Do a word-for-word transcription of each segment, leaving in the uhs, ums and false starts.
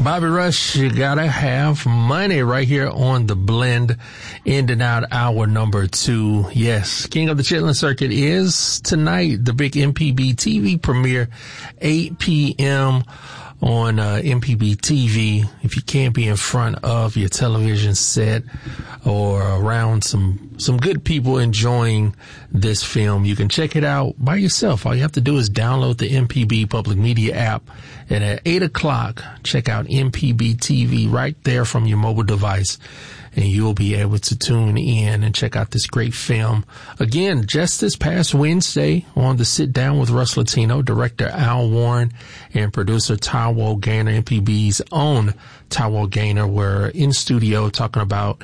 Bobby Rush, you gotta have money right here on the blend, ending out hour number two. Yes, King of the Chitlin Circuit is tonight, the big M P B T V premiere, eight p.m. on uh, M P B T V. If you can't be in front of your television set or around some some good people enjoying this film, you can check it out by yourself. All you have to do is download the M P B Public Media app, and at eight o'clock, check out M P B T V right there from your mobile device, and you'll be able to tune in and check out this great film. Again, just this past Wednesday on the Sit Down with Russ Latino, director Al Warren and producer Taiwo Gaynor, M P B's own Taiwo Gaynor, were in studio talking about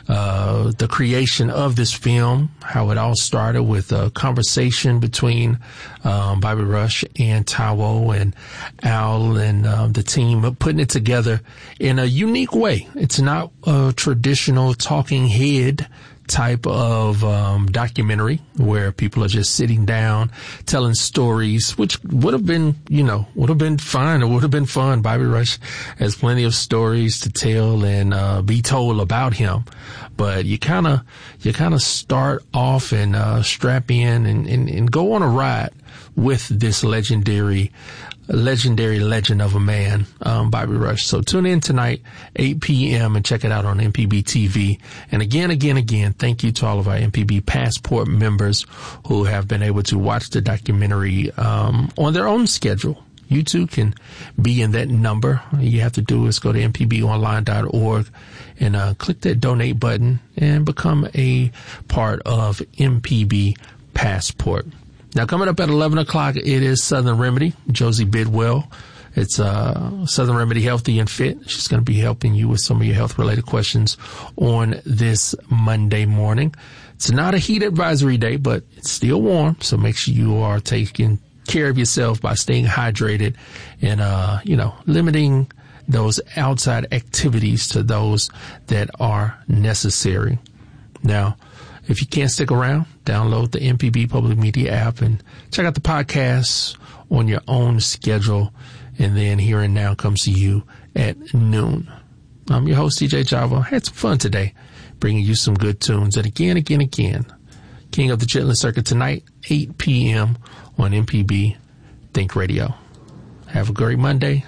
uh the creation of this film, how it all started with a conversation between um Bobby Rush and Taiwo, and Al and um, the team putting it together in a unique way. It's not a traditional talking head type of um documentary where people are just sitting down telling stories, which would have been, you know, would have been fine. It would have been fun. Bobby Rush has plenty of stories to tell and uh be told about him. But you kind of, you kind of start off and uh strap in and, and, and go on a ride with this legendary legendary legend of a man, um, Bobby Rush. So tune in tonight, eight p.m. and check it out on M P B T V. And again, again, again, thank you to all of our M P B Passport members who have been able to watch the documentary, um, on their own schedule. You too can be in that number. All you have to do is go to m p b online dot org and, uh, click that donate button and become a part of M P B Passport. Now, coming up at eleven o'clock, it is Southern Remedy, Josie Bidwell. It's uh Southern Remedy Healthy and Fit. She's going to be helping you with some of your health-related questions on this Monday morning. It's not a heat advisory day, but it's still warm, so make sure you are taking care of yourself by staying hydrated and, uh, you know, limiting those outside activities to those that are necessary. Now, if you can't stick around, download the M P B Public Media app and check out the podcasts on your own schedule. And then Here and Now comes to you at noon. I'm your host, D J Java. Had some fun today, bringing you some good tunes. And again, again, again, King of the Chitlin Circuit tonight, eight p.m. on M P B Think Radio. Have a great Monday.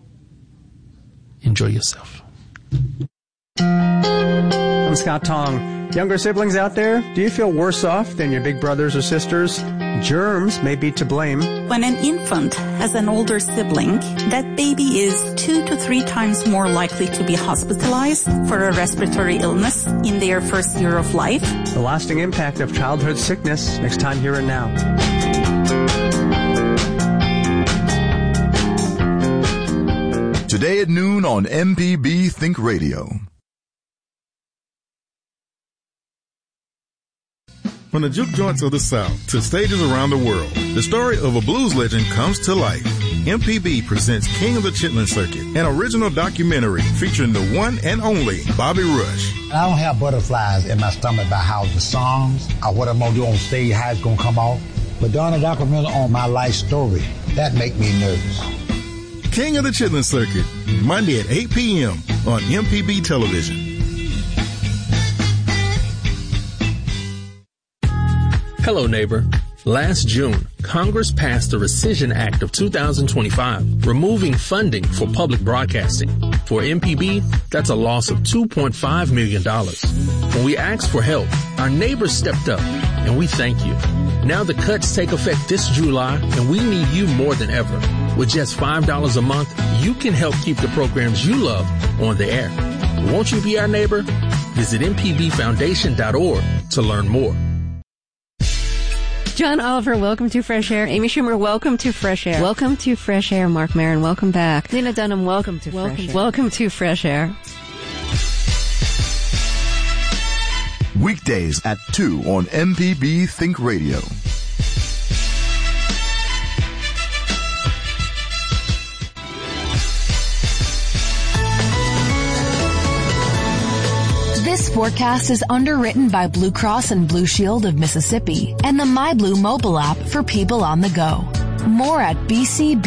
Enjoy yourself. I'm Scott Tong. Younger siblings out there, do you feel worse off than your big brothers or sisters? Germs may be to blame. When an infant has an older sibling, that baby is two to three times more likely to be hospitalized for a respiratory illness in their first year of life. The lasting impact of childhood sickness, next time Here and Now. Today at noon on M P B Think Radio. From the juke joints of the South to stages around the world, the story of a blues legend comes to life. M P B presents King of the Chitlin Circuit, an original documentary featuring the one and only Bobby Rush. I don't have butterflies in my stomach about how the songs or what I'm going to do on stage, how it's going to come off. But doing a documentary on my life story, that make me nervous. King of the Chitlin Circuit, Monday at eight p.m. on M P B Television. Hello, neighbor. Last June, Congress passed the Rescission Act of two thousand twenty-five, removing funding for public broadcasting. For M P B, that's a loss of two point five million dollars. When we asked for help, our neighbors stepped up, and we thank you. Now the cuts take effect this July, and we need you more than ever. With just five dollars a month, you can help keep the programs you love on the air. Won't you be our neighbor? Visit m p b foundation dot org to learn more. John Oliver, welcome to Fresh Air. Amy Schumer, welcome to Fresh Air. Welcome to Fresh Air. Mark Maron, welcome back. Lena Dunham, welcome to welcome, Fresh Air. Welcome to Fresh Air. Weekdays at two on M P B Think Radio. This forecast is underwritten by Blue Cross and Blue Shield of Mississippi and the MyBlue mobile app for people on the go. More at b c b